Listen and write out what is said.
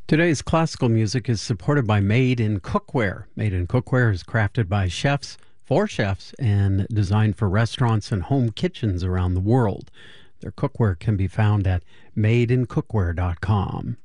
Today's classical music is supported by Made in Cookware. Made in Cookware is crafted by chefs for chefs and designed for restaurants and home kitchens around the world. Their cookware can be found at madeincookware.com.